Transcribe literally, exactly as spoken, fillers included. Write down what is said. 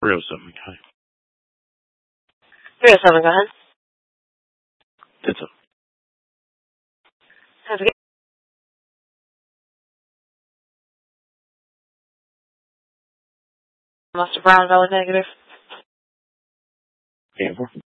three oh seven, guy. three oh seven, go ahead. It's a Have a good Master Brown, valid negative. yeah,